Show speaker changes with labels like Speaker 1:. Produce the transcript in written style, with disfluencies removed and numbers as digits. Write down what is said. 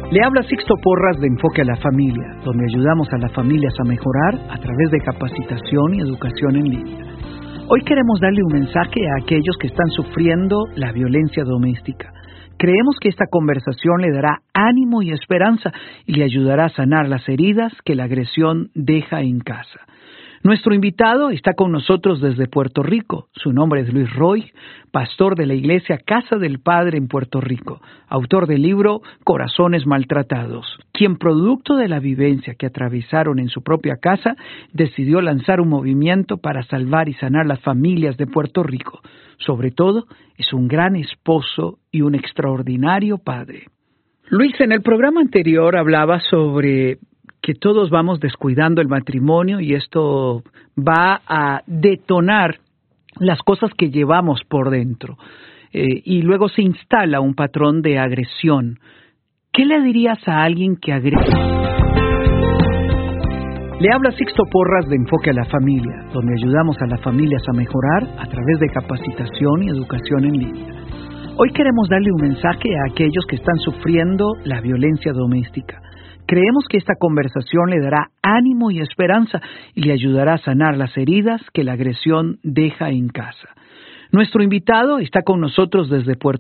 Speaker 1: Le habla Sixto Porras de Enfoque a la Familia, donde ayudamos a las familias a mejorar a través de capacitación y educación en línea. Hoy queremos darle un mensaje a aquellos que están sufriendo la violencia doméstica. Creemos que esta conversación le dará ánimo y esperanza y le ayudará a sanar las heridas que la agresión deja en casa. Nuestro invitado está con nosotros desde Puerto Rico. Su nombre es Luis Roy, pastor de la iglesia Casa del Padre en Puerto Rico, autor del libro Corazones Maltratados, quien producto de la vivencia que atravesaron en su propia casa, decidió lanzar un movimiento para salvar y sanar las familias de Puerto Rico. Sobre todo, es un gran esposo y un extraordinario padre. Luis, en el programa anterior hablaba sobre que todos vamos descuidando el matrimonio y esto va a detonar las cosas que llevamos por dentro. Y luego se instala un patrón de agresión. ¿Qué le dirías a alguien que agrede? Le habla Sixto Porras de Enfoque a la Familia, donde ayudamos a las familias a mejorar a través de capacitación y educación en línea. Hoy queremos darle un mensaje a aquellos que están sufriendo la violencia doméstica. Creemos que esta conversación le dará ánimo y esperanza y le ayudará a sanar las heridas que la agresión deja en casa. Nuestro invitado está con nosotros desde Puerto